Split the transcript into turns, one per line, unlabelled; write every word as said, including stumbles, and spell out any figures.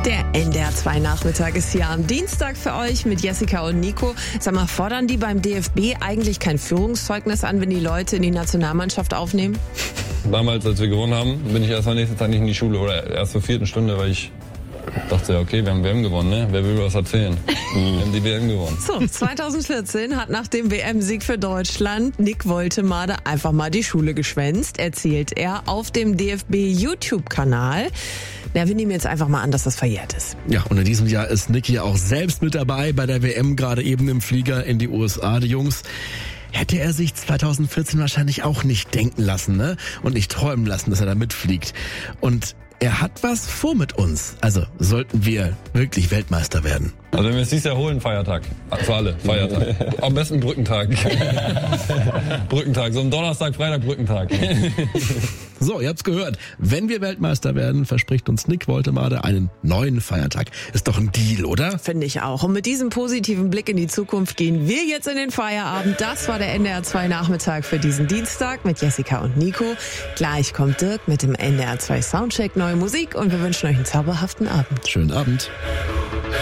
Der N D R zwei Nachmittag ist hier am Dienstag für euch mit Jessica und Nico. Sag mal, fordern die beim D F B eigentlich kein Führungszeugnis an, wenn die Leute in die Nationalmannschaft aufnehmen?
Damals, als wir gewonnen haben, bin ich erst mal nächste Zeit nicht in die Schule oder erst zur vierten Stunde, weil ich dachte, ja, okay, wir haben W M gewonnen, ne? Wer will was erzählen? Wir haben die W M gewonnen.
So, zwanzig vierzehn hat nach dem W M-Sieg für Deutschland Nick Woltemade einfach mal die Schule geschwänzt, erzählt er auf dem D F B-YouTube-Kanal. Ja, wir nehmen jetzt einfach mal an, dass das verjährt ist.
Ja, und in diesem Jahr ist Nicky auch selbst mit dabei bei der W M, gerade eben im Flieger in die U S A. Die Jungs, hätte er sich zwanzig vierzehn wahrscheinlich auch nicht denken lassen, ne? Und nicht träumen lassen, dass er da mitfliegt. Und er hat was vor mit uns. Also sollten wir wirklich Weltmeister werden.
Also wenn wir es dieses Jahr holen, Feiertag. Für alle, Feiertag. Am besten Brückentag. Brückentag, so ein Donnerstag, Freitag, Brückentag.
So, ihr habt's gehört. Wenn wir Weltmeister werden, verspricht uns Nick Woltemade einen neuen Feiertag. Ist doch ein Deal, oder?
Finde ich auch. Und mit diesem positiven Blick in die Zukunft gehen wir jetzt in den Feierabend. Das war der N D R zwei Nachmittag für diesen Dienstag mit Jessica und Nico. Gleich kommt Dirk mit dem N D R zwei Soundcheck, neue Musik und wir wünschen euch einen zauberhaften Abend.
Schönen Abend.